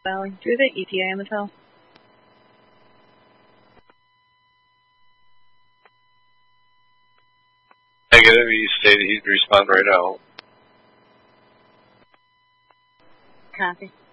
Valley. Do the ETA on the tel? Negative, he stated he'd respond right out. Copy.